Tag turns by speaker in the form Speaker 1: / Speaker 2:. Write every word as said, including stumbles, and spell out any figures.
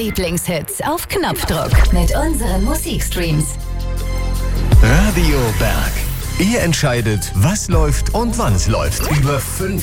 Speaker 1: Lieblingshits auf Knopfdruck mit unseren Musikstreams.
Speaker 2: Radio Berg. Ihr entscheidet, was läuft und wann es läuft. Über fünf